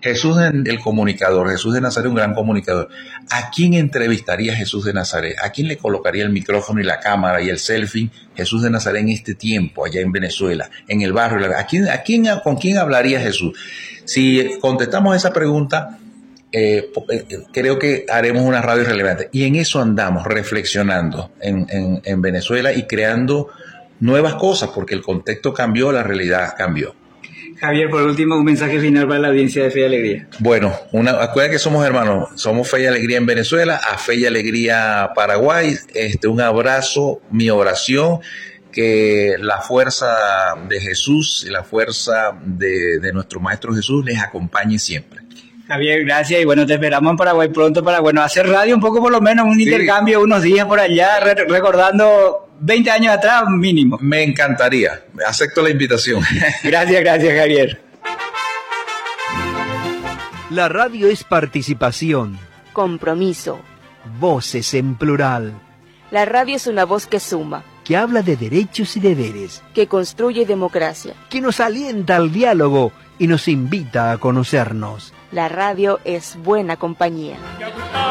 Jesús el comunicador, Jesús de Nazaret, un gran comunicador. ¿A quién entrevistaría Jesús de Nazaret? ¿A quién le colocaría el micrófono y la cámara y el selfie Jesús de Nazaret en este tiempo, allá en Venezuela, en el barrio? ¿Con quién hablaría Jesús? Si contestamos esa pregunta, creo que haremos una radio relevante. Y en eso andamos, reflexionando en Venezuela y creando nuevas cosas, porque el contexto cambió, la realidad cambió. Javier, por último, un mensaje final para la audiencia de Fe y Alegría. Bueno, acuérdense que somos hermanos, somos Fe y Alegría en Venezuela, a Fe y Alegría Paraguay. Un abrazo, mi oración, que la fuerza de Jesús y la fuerza de nuestro Maestro Jesús les acompañe siempre. Javier, gracias, y bueno, te esperamos en Paraguay pronto para, hacer radio un poco, por lo menos, un intercambio, unos días por allá, recordando 20 años atrás mínimo. Me encantaría, acepto la invitación. Gracias, Javier. La radio es participación, compromiso, voces en plural. La radio es una voz que suma, que habla de derechos y deberes, que construye democracia, que nos alienta al diálogo y nos invita a conocernos. La radio es buena compañía.